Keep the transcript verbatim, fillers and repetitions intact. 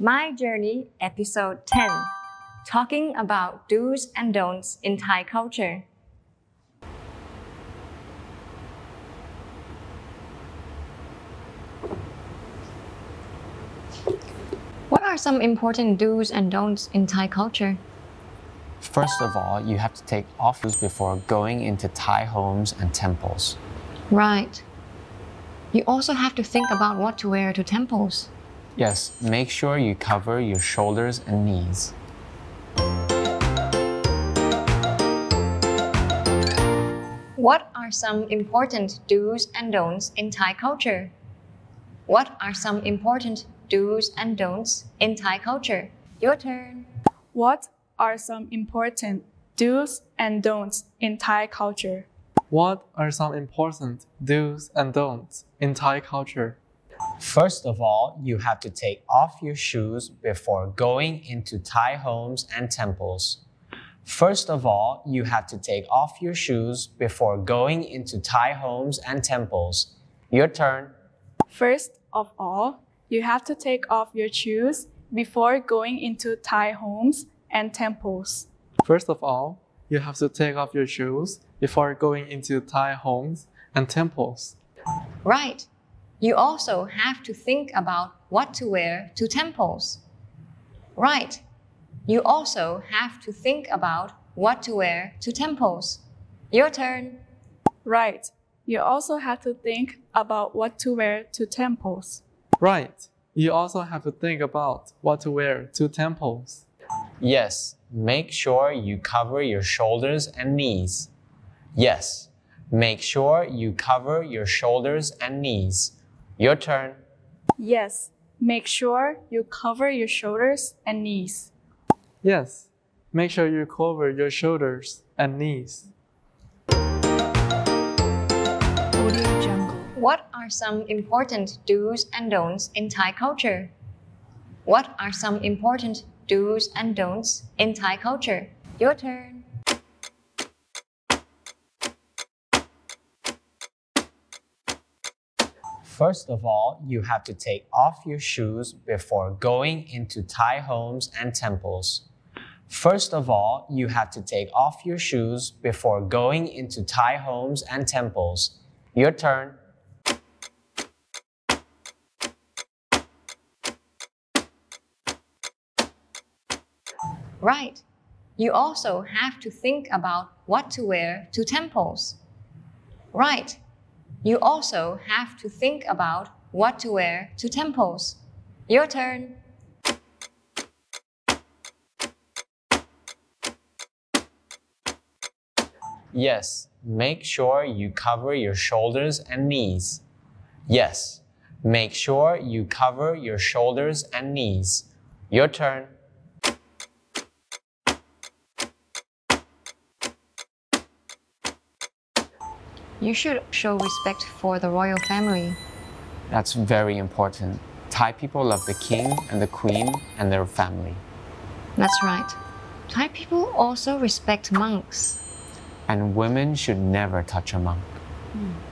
My Journey, Episode ten, talking about do's and don'ts in Thai culture. What are some important do's and don'ts in Thai culture? First of all, you have to take off shoes before going into Thai homes and temples. Right. You also have to think about what to wear to temples. Yes, make sure you cover your shoulders and knees. What are some important do's and don'ts in Thai culture? What are some important do's and don'ts in Thai culture? Your turn. What are some important do's and don'ts in Thai culture? What are some important do's and don'ts in Thai culture? First of all, you have to take off your shoes before going into Thai homes and temples. First of all, you have to take off your shoes before going into Thai homes and temples. Your turn. First of all, you have to take off your shoes before going into Thai homes and temples. First of all, you have to take off your shoes before going into Thai homes and temples. Right. You also have to think about what to wear to temples. Right. You also have to think about what to wear to temples. Your turn. Right. You also have to think about what to wear to temples. Right. You also have to think about what to wear to temples. Yes, make sure you cover your shoulders and knees. Yes, make sure you cover your shoulders and knees. Your turn. Yes, make sure you cover your shoulders and knees. Yes, make sure you cover your shoulders and knees. What are some important do's and don'ts in Thai culture? What are some important do's and don'ts in Thai culture? Your turn. First of all, you have to take off your shoes before going into Thai homes and temples. First of all, you have to take off your shoes before going into Thai homes and temples. Your turn. Right. You also have to think about what to wear to temples. Right. You also have to think about what to wear to temples. Your turn. Yes, make sure you cover your shoulders and knees. Yes, make sure you cover your shoulders and knees. Your turn. You should show respect for the royal family. That's very important. Thai people love the king and the queen and their family. That's right. Thai people also respect monks. And women should never touch a monk. Mm.